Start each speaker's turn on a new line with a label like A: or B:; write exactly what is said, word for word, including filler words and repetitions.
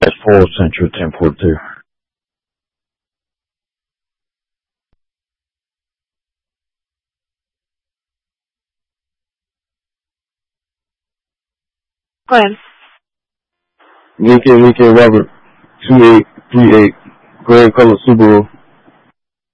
A: That's four Central ten forty-two.
B: Go ahead.
C: Lincoln, Lincoln, Robert, two eight three eight, gray color Subaru.